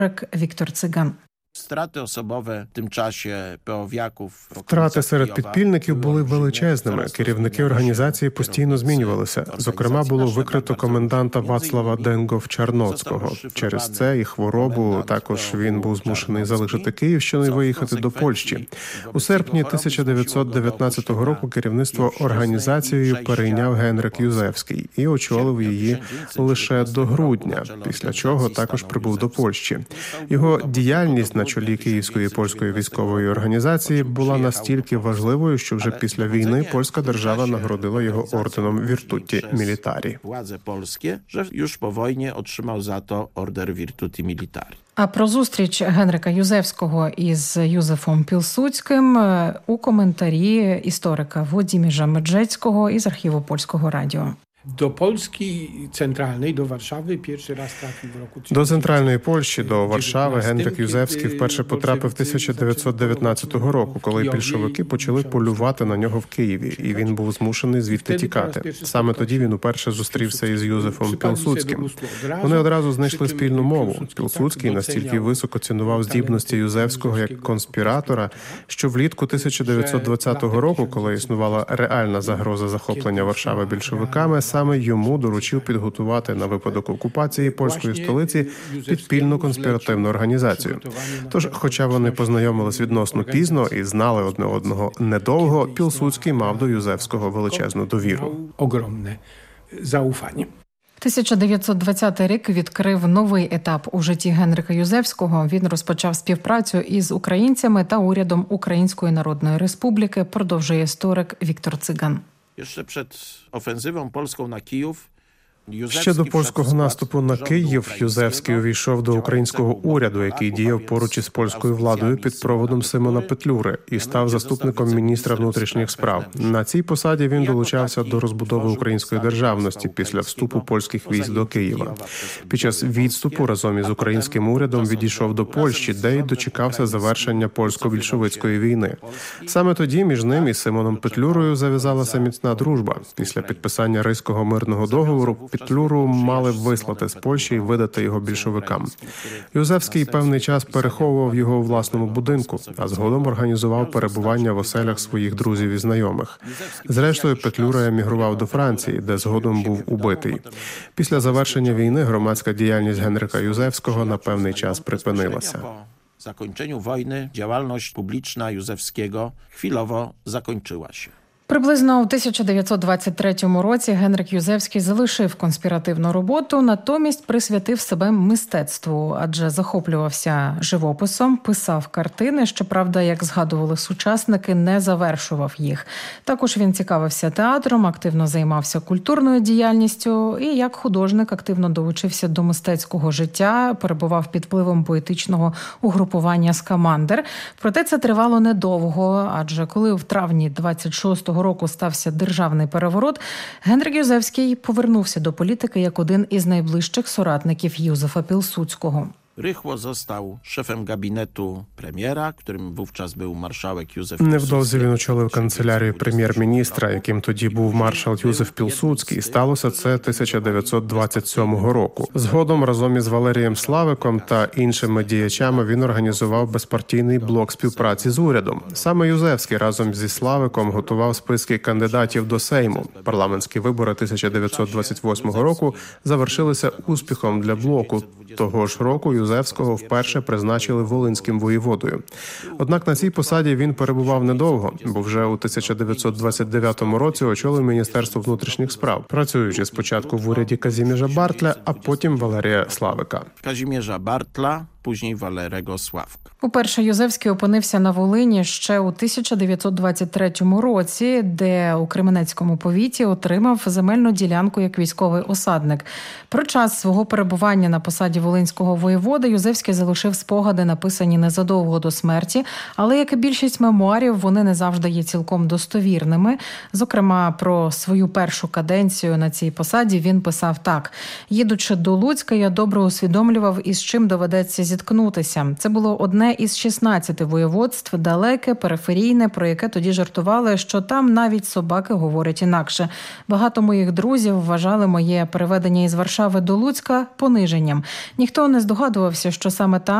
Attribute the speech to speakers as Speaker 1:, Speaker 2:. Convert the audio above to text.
Speaker 1: Віктор Циган.
Speaker 2: Втрати серед підпільників були величезними. Керівники організації постійно змінювалися. Зокрема, було викрито коменданта Вацлава Денгов-Чарноцького. Через це і хворобу також він був змушений залишити Київщину і виїхати до Польщі. У серпні 1919 року керівництво організацією перейняв Генрик Юзевський і очолив її лише до грудня, після чого також прибув до Польщі. Його діяльність на чолі Київської польської військової організації була настільки важливою, що вже після війни польська держава нагородила його орденом Віртуті Мілітарі.
Speaker 1: А про зустріч Генрика Юзевського із Юзефом Пілсудським у коментарі історика Владиміра Меджецького із архіву Польського радіо.
Speaker 3: До Польщі центральної, до Варшави, перший раз трапив в року.
Speaker 2: До центральної Польщі, до Варшави, Генрик Юзевський вперше потрапив 1919 року, коли більшовики почали полювати на нього в Києві, і він був змушений звідти тікати. Саме тоді він уперше зустрівся із Юзефом Пілсудським. Вони одразу знайшли спільну мову. Пілсудський настільки високо цінував здібності Юзевського як конспіратора, що влітку 1920 року, коли існувала реальна загроза захоплення Варшави більшовиками, саме йому доручив підготувати на випадок окупації польської столиці підпільну конспіративну організацію. Тож, хоча вони познайомились відносно пізно і знали одне одного недовго, Пілсудський мав до Юзевського величезну довіру.
Speaker 3: Огромне заufanie.
Speaker 1: 1920 рік відкрив новий етап у житті Генрика Юзевського. Він розпочав співпрацю із українцями та урядом Української Народної Республіки, продовжує історик Віктор Циган.
Speaker 2: Ще до польського наступу на Київ Юзевський увійшов до українського уряду, який діяв поруч із польською владою під проводом Симона Петлюри, і став заступником міністра внутрішніх справ. На цій посаді він долучався до розбудови української державності після вступу польських військ до Києва. Під час відступу разом із українським урядом відійшов до Польщі, де й дочекався завершення польсько-більшовицької війни. Саме тоді між ним і Симоном Петлюрою зав'язалася міцна дружба. Після підписання Ризького мирного договору Петлюру мали вислати з Польщі і видати його більшовикам. Юзевський певний час переховував його у власному будинку, а згодом організував перебування в оселях своїх друзів і знайомих. Зрештою, Петлюра емігрував до Франції, де згодом був убитий. Після завершення війни громадська діяльність Генрика Юзевського на певний час припинилася.
Speaker 4: Zakończeniu wojny działalność publiczna Józefskiego chwilowo zakończyła się.
Speaker 1: Приблизно у 1923 році Генрик Юзевський залишив конспіративну роботу, натомість присвятив себе мистецтву, адже захоплювався живописом, писав картини, щоправда, як згадували сучасники, не завершував їх. Також він цікавився театром, активно займався культурною діяльністю і як художник активно долучився до мистецького життя, перебував під впливом поетичного угрупування «Скамандер». Проте це тривало недовго, адже коли в травні 26-го року стався державний переворот, Генрик Юзевський повернувся до політики як один із найближчих соратників Юзефа Пілсудського.
Speaker 4: Rychło został szefem gabinetu premiera, którym wówczas był marszałek Józef
Speaker 2: Невдовзі він очолив канцелярію прем'єр-міністра, яким тоді був маршал Юзеф Пілсудський. Сталося це 1927 року. Згодом разом із Валерієм Славиком та іншими діячами він організував безпартійний блок співпраці з урядом. Саме Юзевський разом зі Славиком готував списки кандидатів до Сейму. Парламентські вибори 1928 року завершилися успіхом для блоку. Того ж року Юзевського вперше призначили волинським воєводою. Однак на цій посаді він перебував недовго, бо вже у 1929 році очолив Міністерство внутрішніх справ, працюючи спочатку в уряді Казіміжа Бартля, а потім Валерія Славика.
Speaker 4: Казіміжа Бартла, później Walerego Sławka.
Speaker 1: Уперше Юзевський опинився на Волині ще у 1923 році, де у Кременецькому повіті отримав земельну ділянку як військовий осадник. Про час свого перебування на посаді волинського воєводи Юзевський залишив спогади, написані незадовго до смерті, але, як і більшість мемуарів, вони не завжди є цілком достовірними. Зокрема, про свою першу каденцію на цій посаді він писав так: «Їдучи до Луцька, я добре усвідомлював, із чим доведеться зіткнутися. Це було одне із 16 воєводств, далеке, периферійне, про яке тоді жартували, що там навіть собаки говорять інакше. Багато моїх друзів вважали моє переведення із Варшави до Луцька пониженням. Ніхто не здогадувався, що саме там